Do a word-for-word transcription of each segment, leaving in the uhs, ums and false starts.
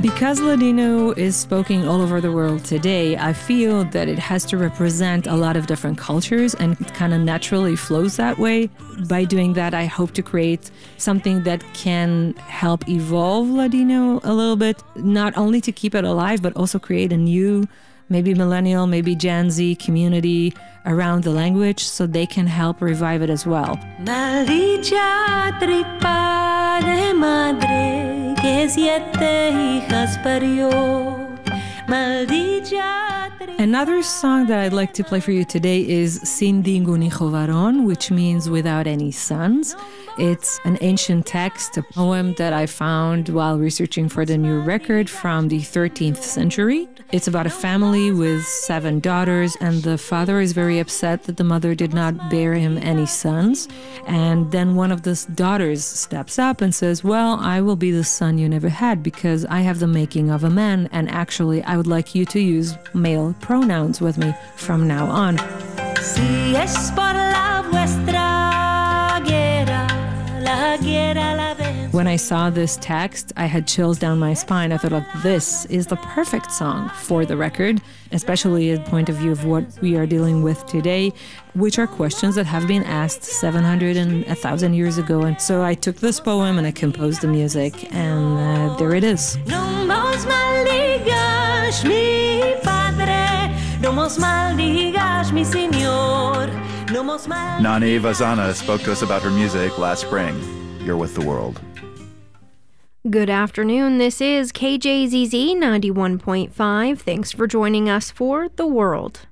Because Ladino is spoken all over the world today, I feel that it has to represent a lot of different cultures, and it kind of naturally flows that way. By doing that, I hope to create something that can help evolve Ladino a little bit, not only to keep it alive, but also create a new, maybe millennial, maybe Gen Z community around the language so they can help revive it as well. Maldita tripa de madre que siete hijas parió. Another song that I'd like to play for you today is Sin ningún hijo varón, which means without any sons. It's an ancient text, a poem that I found while researching for the new record from the thirteenth century. It's about a family with seven daughters, and the father is very upset that the mother did not bear him any sons. And then one of the daughters steps up and says, well, I will be the son you never had because I have the making of a man, and actually I would like you to use male pronouns with me from now on. Si es por la vuestra guerra, la guerra la ven. When I saw this text, I had chills down my spine. I thought, like, this is the perfect song for the record, especially at the point of view of what we are dealing with today, which are questions that have been asked seven hundred and one thousand years ago. And so I took this poem and I composed the music, and uh, there it is. No mos maldigas, mi padre. No mos maldigas, mi señor. No mos maldigas. Nani Vazana spoke to us about her music last spring. You're with the world. Good afternoon. This is K J Z Z ninety-one point five. Thanks for joining us for The World.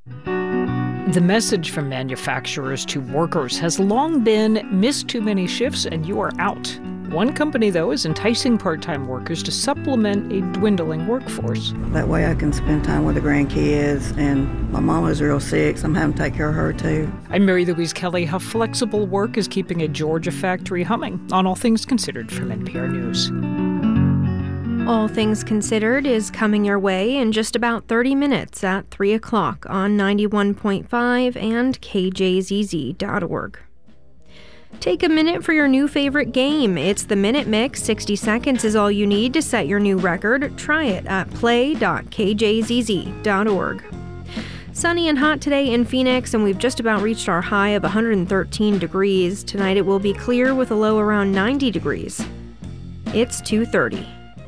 The message from manufacturers to workers has long been, miss too many shifts and you are out. One company, though, is enticing part-time workers to supplement a dwindling workforce. That way I can spend time with the grandkids, and my mama's real sick, so I'm having to take care of her, too. I'm Mary Louise Kelly. How flexible work is keeping a Georgia factory humming on All Things Considered from N P R News. All Things Considered is coming your way in just about thirty minutes at three o'clock on ninety-one point five and K J Z Z dot org. Take a minute for your new favorite game. It's the Minute Mix. sixty seconds is all you need to set your new record. Try it at play dot K J Z Z dot org. Sunny and hot today in Phoenix, and we've just about reached our high of one hundred thirteen degrees. Tonight it will be clear with a low around ninety degrees. It's two thirty.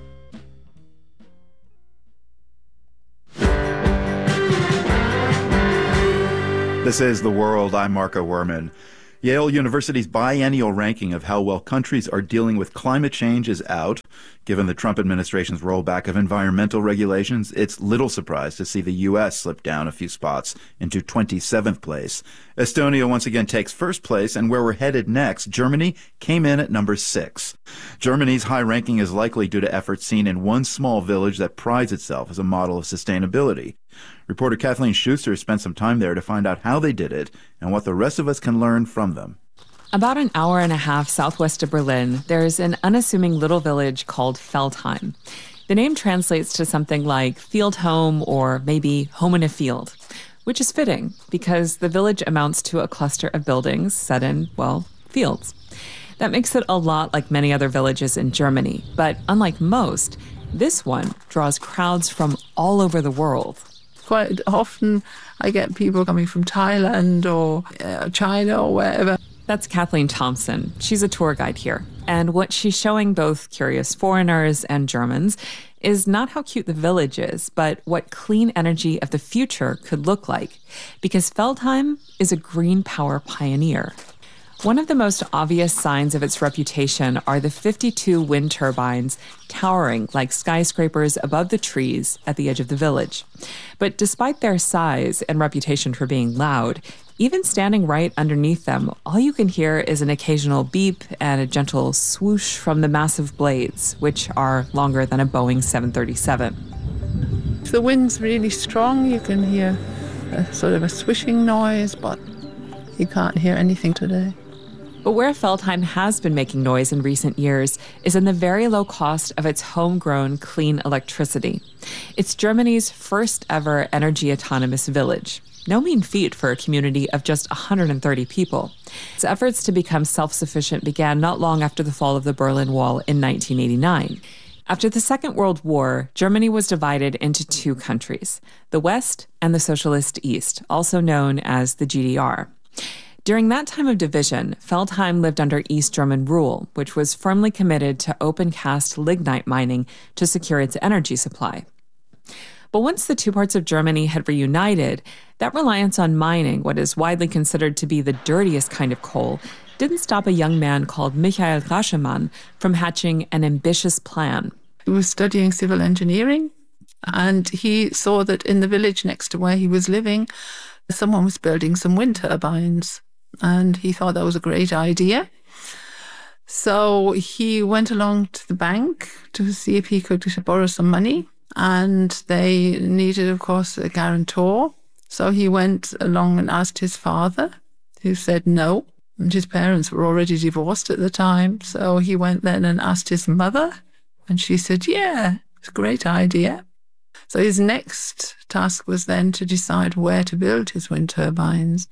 This is The World. I'm Marco Werman. Yale University's biennial ranking of how well countries are dealing with climate change is out. Given the Trump administration's rollback of environmental regulations, it's little surprise to see the U S slip down a few spots into twenty-seventh place. Estonia once again takes first place, and where we're headed next, Germany came in at number six. Germany's high ranking is likely due to efforts seen in one small village that prides itself as a model of sustainability. Reporter Kathleen Schuster spent some time there to find out how they did it and what the rest of us can learn from them. About an hour and a half southwest of Berlin, there's an unassuming little village called Feldheim. The name translates to something like field home or maybe home in a field, which is fitting because the village amounts to a cluster of buildings set in, well, fields. That makes it a lot like many other villages in Germany, but unlike most, this one draws crowds from all over the world. Quite often I get people coming from Thailand or uh, China or wherever. That's Kathleen Thompson. She's a tour guide here. And what she's showing both curious foreigners and Germans is not how cute the village is, but what clean energy of the future could look like. Because Feldheim is a green power pioneer. One of the most obvious signs of its reputation are the fifty-two wind turbines towering like skyscrapers above the trees at the edge of the village. But despite their size and reputation for being loud, even standing right underneath them, all you can hear is an occasional beep and a gentle swoosh from the massive blades, which are longer than a Boeing seven thirty-seven. If the wind's really strong, you can hear a sort of a swishing noise, but you can't hear anything today. But where Feldheim has been making noise in recent years is in the very low cost of its homegrown clean electricity. It's Germany's first ever energy autonomous village. No mean feat for a community of just one hundred thirty people. Its efforts to become self-sufficient began not long after the fall of the Berlin Wall in nineteen eighty-nine. After the Second World War, Germany was divided into two countries, the West and the Socialist East, also known as the G D R. During that time of division, Feldheim lived under East German rule, which was firmly committed to open-cast lignite mining to secure its energy supply. But once the two parts of Germany had reunited, that reliance on mining, what is widely considered to be the dirtiest kind of coal, didn't stop a young man called Michael Raschemann from hatching an ambitious plan. He was studying civil engineering, and he saw that in the village next to where he was living, someone was building some wind turbines, and he thought that was a great idea. So he went along to the bank to see if he could borrow some money, and they needed, of course, a guarantor. So he went along and asked his father, who said no. And his parents were already divorced at the time. So he went then and asked his mother, and she said, yeah, it's a great idea. So his next task was then to decide where to build his wind turbines.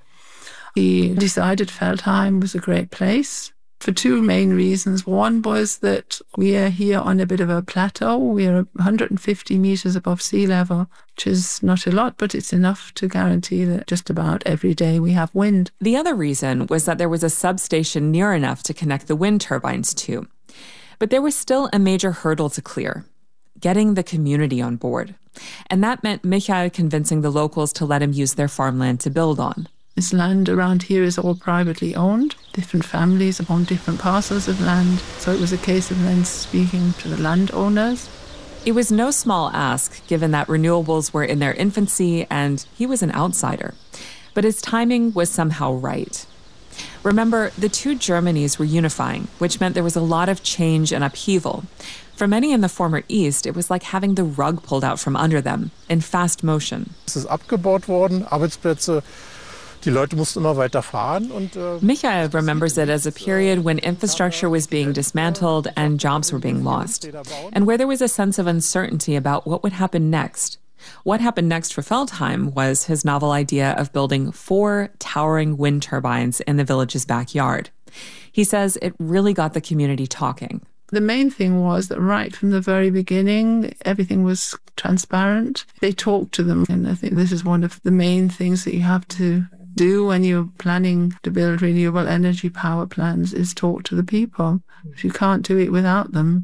He decided Feldheim was a great place for two main reasons. One was that we are here on a bit of a plateau. We are one hundred fifty meters above sea level, which is not a lot, but it's enough to guarantee that just about every day we have wind. The other reason was that there was a substation near enough to connect the wind turbines to. But there was still a major hurdle to clear, getting the community on board. And that meant Michael convincing the locals to let him use their farmland to build on. This land around here is all privately owned. Different families own different parcels of land. So it was a case of then speaking to the landowners. It was no small ask, given that renewables were in their infancy and he was an outsider. But his timing was somehow right. Remember, the two Germanys were unifying, which meant there was a lot of change and upheaval. For many in the former East, it was like having the rug pulled out from under them, in fast motion. Es ist abgebaut worden, Arbeitsplätze. Die Leute mussten immer weiter fahren und, uh, Michael remembers it as a period when infrastructure was being dismantled and jobs were being lost, and where there was a sense of uncertainty about what would happen next. What happened next for Feldheim was his novel idea of building four towering wind turbines in the village's backyard. He says it really got the community talking. The main thing was that right from the very beginning, everything was transparent. They talked to them, and I think this is one of the main things that you have to do when you're planning to build renewable energy power plants is talk to the people. You can't do it without them.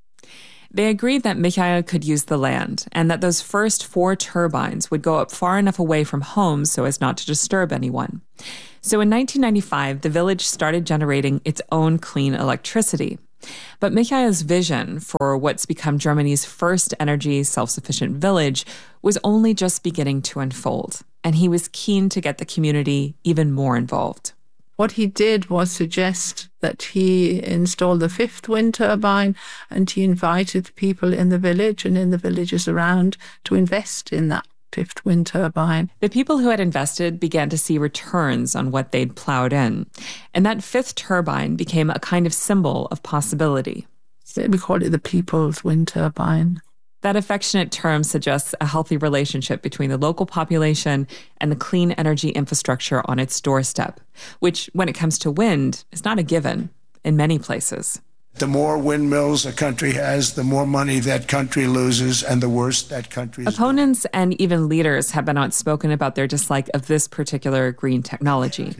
They agreed that Michael could use the land and that those first four turbines would go up far enough away from homes so as not to disturb anyone. So in nineteen ninety-five, the village started generating its own clean electricity. But Michael's vision for what's become Germany's first energy self-sufficient village was only just beginning to unfold, and he was keen to get the community even more involved. What he did was suggest that he install the fifth wind turbine, and he invited people in the village and in the villages around to invest in that fifth wind turbine. The people who had invested began to see returns on what they'd plowed in, and that fifth turbine became a kind of symbol of possibility. We call it the people's wind turbine. That affectionate term suggests a healthy relationship between the local population and the clean energy infrastructure on its doorstep, which, when it comes to wind, is not a given in many places. The more windmills a country has, the more money that country loses, and the worse that country is. Opponents and even leaders have been outspoken about their dislike of this particular green technology.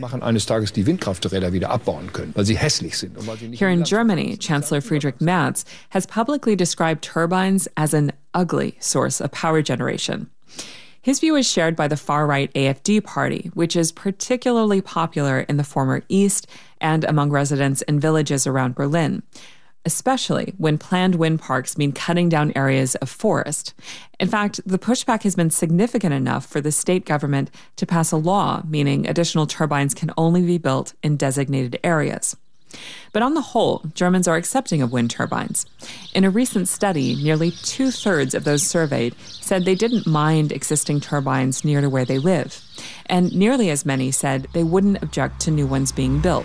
Here in Germany, Chancellor Friedrich Merz has publicly described turbines as an ugly source of power generation. His view is shared by the far-right A F D party, which is particularly popular in the former East and among residents in villages around Berlin, especially when planned wind parks mean cutting down areas of forest. In fact, the pushback has been significant enough for the state government to pass a law meaning additional turbines can only be built in designated areas. But on the whole, Germans are accepting of wind turbines. In a recent study, nearly two-thirds of those surveyed said they didn't mind existing turbines near to where they live. And nearly as many said they wouldn't object to new ones being built.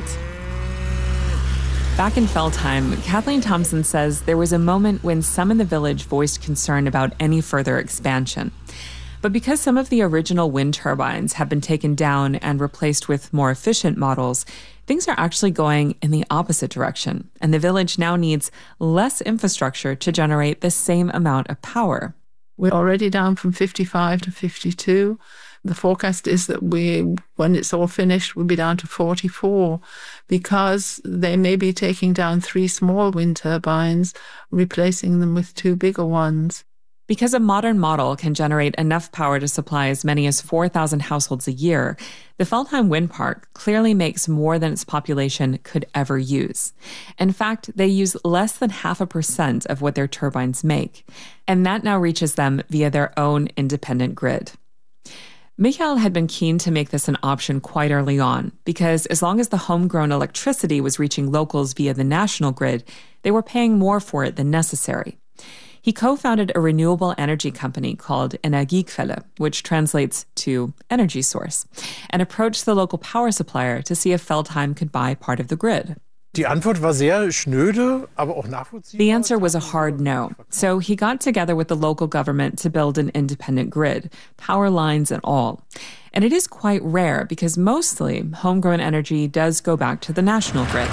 Back in Feldheim, Kathleen Thompson says there was a moment when some in the village voiced concern about any further expansion. But because some of the original wind turbines have been taken down and replaced with more efficient models, things are actually going in the opposite direction, and the village now needs less infrastructure to generate the same amount of power. We're already down from fifty-five to fifty-two. The forecast is that we, when it's all finished, we'll be down to forty-four, because they may be taking down three small wind turbines, replacing them with two bigger ones. Because a modern model can generate enough power to supply as many as four thousand households a year, the Feldheim Wind Park clearly makes more than its population could ever use. In fact, they use less than half a percent of what their turbines make, and that now reaches them via their own independent grid. Michael had been keen to make this an option quite early on, because as long as the homegrown electricity was reaching locals via the national grid, they were paying more for it than necessary. He co-founded a renewable energy company called Energiequelle, which translates to energy source, and approached the local power supplier to see if Feldheim could buy part of the grid. Die Antwort war sehr schnöde, aber auch nachvollziehbar. The answer was a hard no. So he got together with the local government to build an independent grid, power lines and all. And it is quite rare because mostly homegrown energy does go back to the national grid.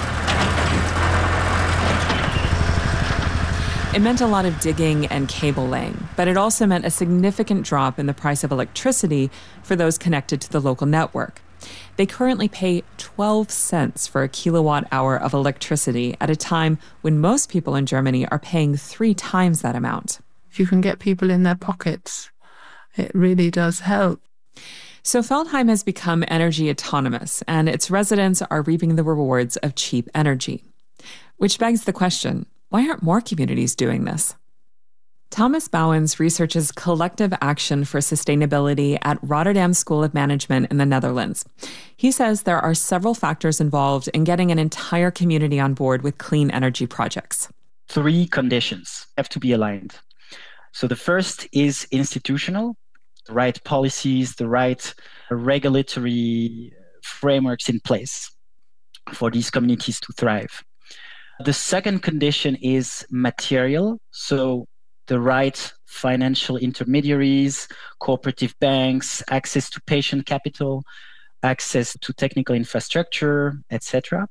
It meant a lot of digging and cable laying, but it also meant a significant drop in the price of electricity for those connected to the local network. They currently pay twelve cents for a kilowatt hour of electricity at a time when most people in Germany are paying three times that amount. If you can get people in their pockets, it really does help. So Feldheim has become energy autonomous, and its residents are reaping the rewards of cheap energy. Which begs the question, why aren't more communities doing this? Thomas Bouwens researches collective action for sustainability at Rotterdam School of Management in the Netherlands. He says there are several factors involved in getting an entire community on board with clean energy projects. Three conditions have to be aligned. So the first is institutional, the right policies, the right regulatory frameworks in place for these communities to thrive. The second condition is material, so the right financial intermediaries, cooperative banks, access to patient capital, access to technical infrastructure, et cetera.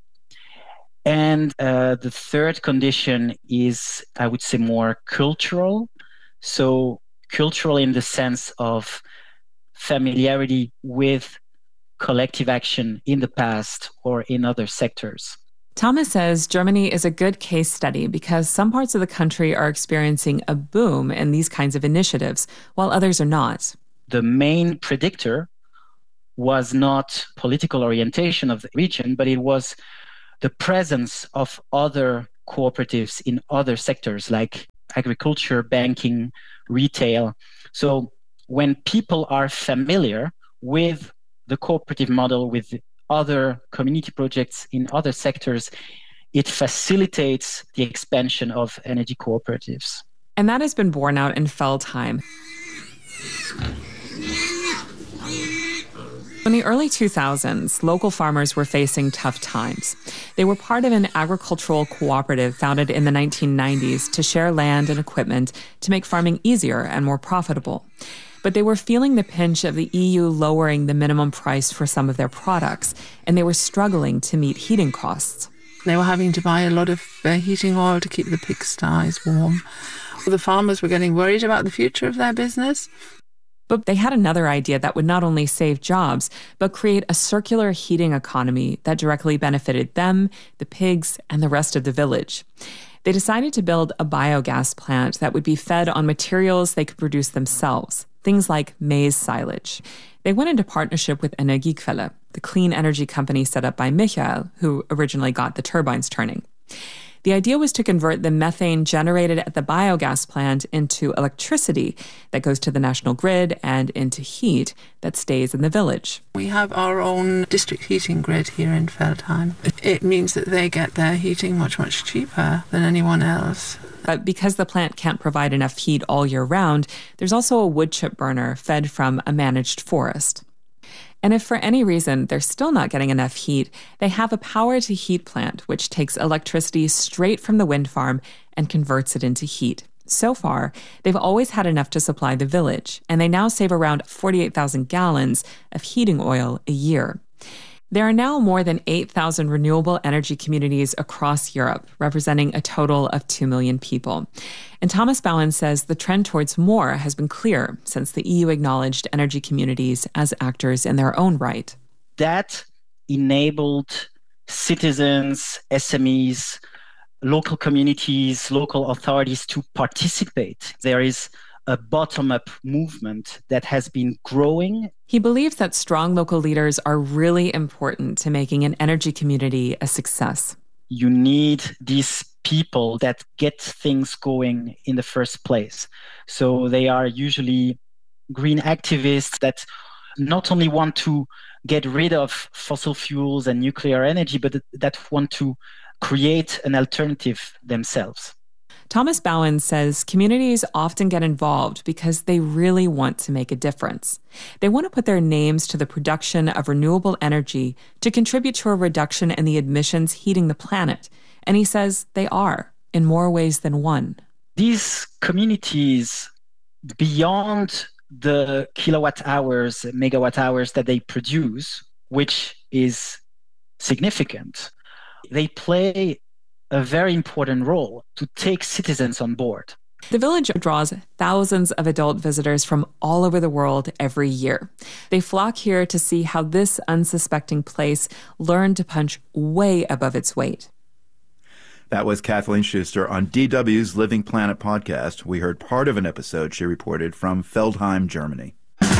And uh, the third condition is, I would say, more cultural. So cultural in the sense of familiarity with collective action in the past or in other sectors. Thomas says Germany is a good case study because some parts of the country are experiencing a boom in these kinds of initiatives, while others are not. The main predictor was not political orientation of the region, but it was the presence of other cooperatives in other sectors like agriculture, banking, retail. So when people are familiar with the cooperative model, with other community projects in other sectors, it facilitates the expansion of energy cooperatives. And that has been borne out in Feldheim. In the early two thousands, local farmers were facing tough times. They were part of an agricultural cooperative founded in the nineteen nineties to share land and equipment to make farming easier and more profitable. But they were feeling the pinch of the E U lowering the minimum price for some of their products, and they were struggling to meet heating costs. They were having to buy a lot of uh, heating oil to keep the pigsties warm. The farmers were getting worried about the future of their business. But they had another idea that would not only save jobs, but create a circular heating economy that directly benefited them, the pigs, and the rest of the village. They decided to build a biogas plant that would be fed on materials they could produce themselves, things like maize silage. They went into partnership with Energiequelle, the clean energy company set up by Michael, who originally got the turbines turning. The idea was to convert the methane generated at the biogas plant into electricity that goes to the national grid and into heat that stays in the village. We have our own district heating grid here in Feldheim. It means that they get their heating much, much cheaper than anyone else. But because the plant can't provide enough heat all year round, there's also a wood chip burner fed from a managed forest. And if for any reason they're still not getting enough heat, they have a power-to-heat plant which takes electricity straight from the wind farm and converts it into heat. So far, they've always had enough to supply the village, and they now save around forty-eight thousand gallons of heating oil a year. There are now more than eight thousand renewable energy communities across Europe, representing a total of two million people. And Thomas Bowen says the trend towards more has been clear since the E U acknowledged energy communities as actors in their own right. That enabled citizens, S M Es, local communities, local authorities to participate. There is a bottom-up movement that has been growing. He believes that strong local leaders are really important to making an energy community a success. You need these people that get things going in the first place. So they are usually green activists that not only want to get rid of fossil fuels and nuclear energy, but that want to create an alternative themselves. Thomas Bowen says communities often get involved because they really want to make a difference. They want to put their names to the production of renewable energy to contribute to a reduction in the emissions heating the planet. And he says they are, in more ways than one. These communities, beyond the kilowatt hours, megawatt hours that they produce, which is significant, they play a very important role to take citizens on board. The village draws thousands of adult visitors from all over the world every year. They flock here to see how this unsuspecting place learned to punch way above its weight. That was Kathleen Schuster on D W's Living Planet podcast. We heard part of an episode she reported from Feldheim, Germany.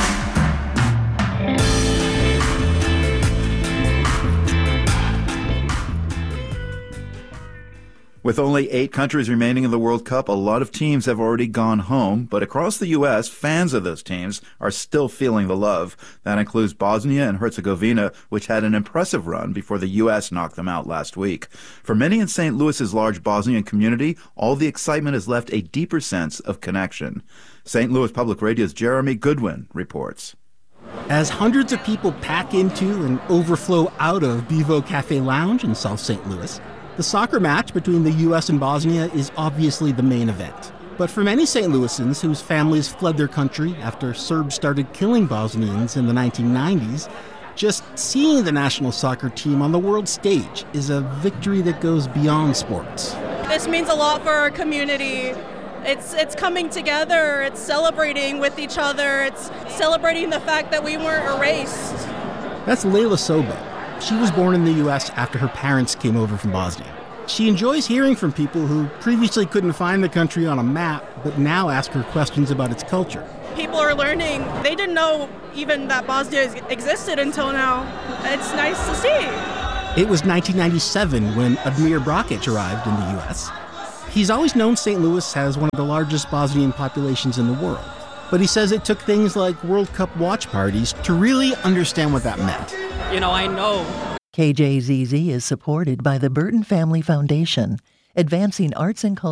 With only eight countries remaining in the World Cup, a lot of teams have already gone home. But across the U S, fans of those teams are still feeling the love. That includes Bosnia and Herzegovina, which had an impressive run before the U S knocked them out last week. For many in Saint Louis's large Bosnian community, all the excitement has left a deeper sense of connection. Saint Louis Public Radio's Jeremy Goodwin reports. As hundreds of people pack into and overflow out of Bevo Cafe Lounge in South Saint Louis, the soccer match between the U S and Bosnia is obviously the main event. But for many Saint Louisans whose families fled their country after Serbs started killing Bosnians in the nineteen nineties, just seeing the national soccer team on the world stage is a victory that goes beyond sports. This means a lot for our community. It's it's coming together, it's celebrating with each other, it's celebrating the fact that we weren't erased. That's Leila Soba. She was born in the U S after her parents came over from Bosnia. She enjoys hearing from people who previously couldn't find the country on a map, but now ask her questions about its culture. People are learning. They didn't know even that Bosnia existed until now. It's nice to see. It was nineteen ninety-seven when Admir Brakic arrived in the U S. He's always known Saint Louis has one of the largest Bosnian populations in the world. But he says it took things like World Cup watch parties to really understand what that meant. You know, I know. K J Z Z is supported by the Burton Family Foundation, advancing arts and culture.